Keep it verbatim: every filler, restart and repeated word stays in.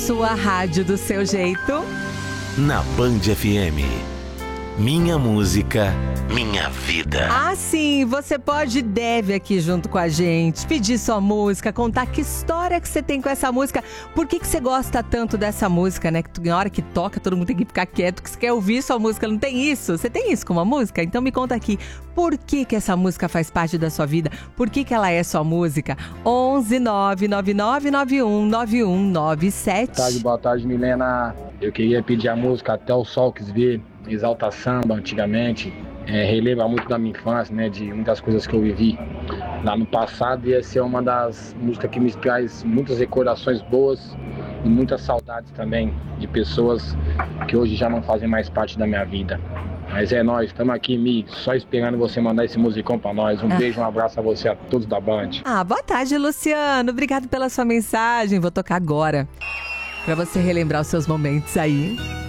sua rádio do seu jeito. Na Band F M. Minha música, minha vida. Ah, sim, você pode e deve aqui junto com a gente pedir sua música, contar que história que você tem com essa música. Por que que você gosta tanto dessa música, né? Que na hora que toca, todo mundo tem que ficar quieto, que você quer ouvir sua música. Não tem isso? Você tem isso com uma música? Então me conta aqui, por que que essa música faz parte da sua vida? Por que que ela é sua música? onze nove nove nove nove um nove um nove sete. Boa tarde, boa tarde, Milena. Eu queria pedir a música Até o Sol Quis Ver, Exalta Samba, antigamente. É, releva muito da minha infância, né, de muitas coisas que eu vivi lá no passado, e essa é uma das músicas que me traz muitas recordações boas e muitas saudades também de pessoas que hoje já não fazem mais parte da minha vida. Mas é nóis, estamos aqui, Mi, só esperando você mandar esse musicão pra nós. Um ah. beijo, um abraço a você, a todos da Band. Ah, boa tarde, Luciano. Obrigado pela sua mensagem. Vou tocar agora pra você relembrar os seus momentos aí.